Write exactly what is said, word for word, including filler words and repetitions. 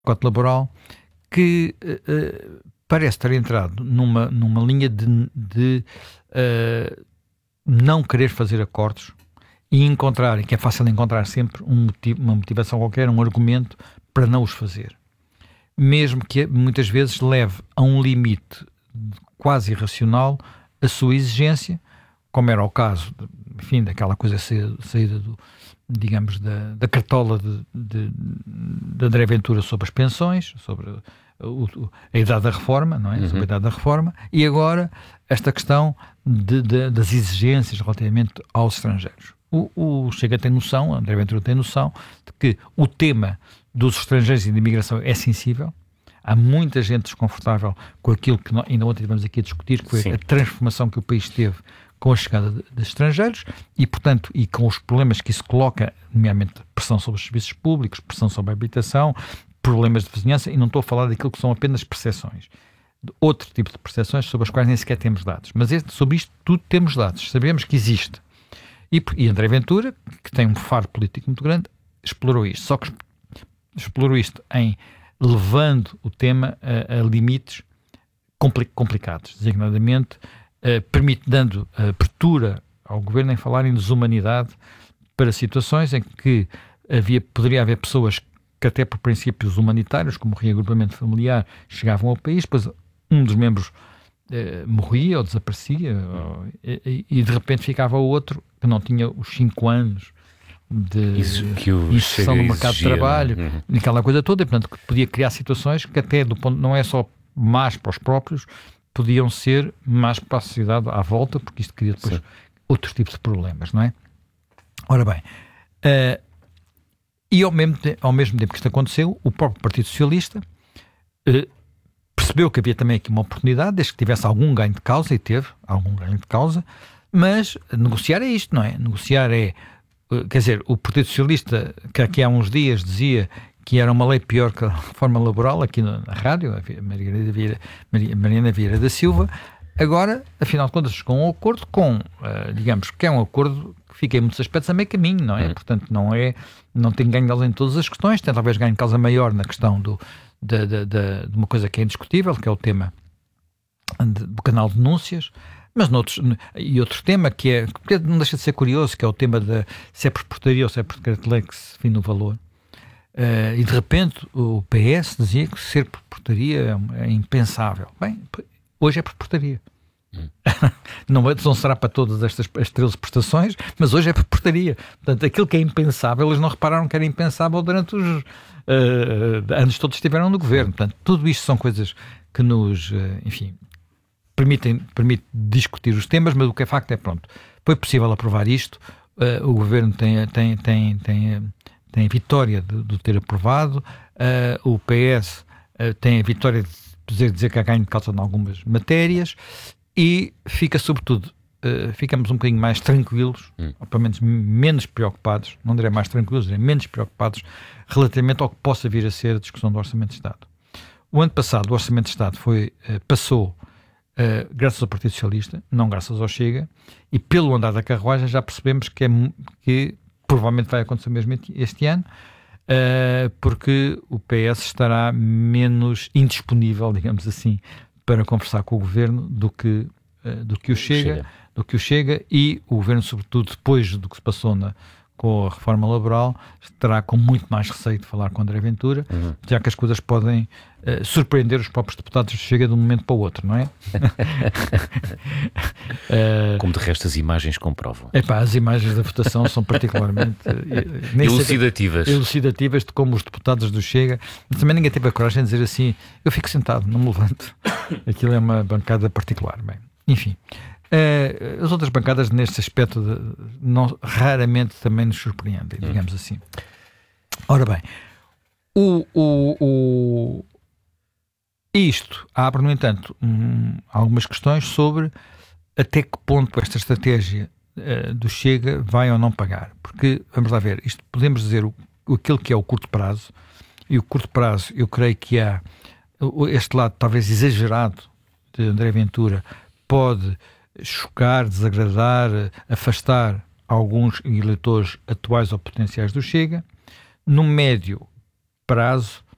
pacote laboral que uh, parece ter entrado numa, numa linha de, de uh, não querer fazer acordos e encontrar, que é fácil encontrar sempre um motivo, uma motivação qualquer, um argumento para não os fazer. Mesmo que muitas vezes leve a um limite quase irracional a sua exigência, como era o caso, enfim, daquela coisa saída do, digamos, da, da cartola de, de, de André Ventura sobre as pensões, sobre o, a idade da reforma, não é? Uhum. Sobre a idade da reforma, e agora esta questão de, de, das exigências relativamente aos estrangeiros. O, o Chega tem noção, André Ventura tem noção de que o tema dos estrangeiros e da imigração é sensível. Há muita gente desconfortável com aquilo que nós, ainda ontem estivemos aqui a discutir, que foi Sim. a transformação que o país teve com a chegada de, de estrangeiros e, portanto, e com os problemas que isso coloca, nomeadamente pressão sobre os serviços públicos, pressão sobre a habitação, problemas de vizinhança, e não estou a falar daquilo que são apenas percepções. De outro tipo de percepções sobre as quais nem sequer temos dados. Mas este, sobre isto tudo temos dados. Sabemos que existe. E, e André Ventura, que tem um faro político muito grande, explorou isto. Só que explorou isto em levando o tema a, a limites compli- complicados, designadamente, uh, permite, dando abertura ao governo em falar em desumanidade para situações em que havia, poderia haver pessoas que até por princípios humanitários, como o reagrupamento familiar, chegavam ao país, depois um dos membros uh, morria ou desaparecia, ou, e, e de repente ficava o outro que não tinha os cinco anos de inserção no mercado exigia, de trabalho, uhum. aquela coisa toda, e portanto que podia criar situações que até do ponto, não é só más para os próprios, podiam ser más para a sociedade à volta, porque isto cria depois Sim. outros tipos de problemas, não é? Ora bem, uh, e ao mesmo, te- ao mesmo tempo que isto aconteceu, o próprio Partido Socialista uh, percebeu que havia também aqui uma oportunidade, desde que tivesse algum ganho de causa, e teve algum ganho de causa, mas negociar é isto, não é? Negociar é Quer dizer, o Partido Socialista, que aqui há uns dias dizia que era uma lei pior que a reforma laboral, aqui na, na rádio, a Mariana Vieira, Mariana Vieira da Silva, agora, afinal de contas, chegou a um acordo com, uh, digamos, que é um acordo que fica em muitos aspectos a meio caminho, não é? Uhum. Portanto, não é, não tem ganho de causa em todas as questões, tem talvez ganho de causa maior na questão do, de, de, de, de uma coisa que é indiscutível, que é o tema de, do canal de denúncias. Mas noutros, e outro tema que é, que não deixa de ser curioso, que é o tema de se é por portaria ou se é por decreto-lei que se define o valor. Uh, e de repente o P S dizia que ser por portaria é, é impensável. Bem, hoje é por portaria. Hum. não, não será para todas estas as treze prestações, mas hoje é por portaria. Portanto, aquilo que é impensável, eles não repararam que era impensável durante os uh, anos todos que estiveram no governo. Portanto, tudo isto são coisas que nos, uh, enfim... Permitem, permite discutir os temas, mas o que é facto é, pronto, foi possível aprovar isto, uh, o Governo tem, tem, tem, tem, tem a vitória de, de ter aprovado, uh, o P S uh, tem a vitória de dizer, dizer que há ganho de causa em algumas matérias, e fica sobretudo, uh, ficamos um bocadinho mais tranquilos, hum. ou pelo menos menos preocupados, não direi mais tranquilos, direi menos preocupados, relativamente ao que possa vir a ser a discussão do Orçamento de Estado. O ano passado o Orçamento de Estado foi, uh, passou Uh, graças ao Partido Socialista, não graças ao Chega, e pelo andar da carruagem já percebemos que, é, que provavelmente vai acontecer mesmo este ano, uh, porque o P S estará menos indisponível, digamos assim, para conversar com o Governo do que, uh, do que o Chega, Chega. do que o Chega, e o Governo, sobretudo depois do que se passou na, com a reforma laboral, estará com muito mais receio de falar com André Ventura, uhum. já que as coisas podem uh, surpreender os próprios deputados do Chega de um momento para o outro, não é? uh, Como de resto as imagens comprovam. Epá, as imagens da votação são particularmente uh, elucidativas. Sei, elucidativas de como os deputados do Chega, mas também ninguém teve a coragem de dizer assim, eu fico sentado, não me levanto. Aquilo é uma bancada particular. Bem, enfim. Uh, as outras bancadas neste aspecto de, não, raramente também nos surpreendem, digamos hum. assim. Ora bem, o, o, o, isto abre, no entanto, um, algumas questões sobre até que ponto esta estratégia uh, do Chega vai ou não pagar. Porque, vamos lá ver, isto podemos dizer o, aquilo que é o curto prazo, e o curto prazo eu creio que há este lado talvez exagerado de André Ventura pode chocar, desagradar, afastar alguns eleitores atuais ou potenciais do Chega. No médio prazo,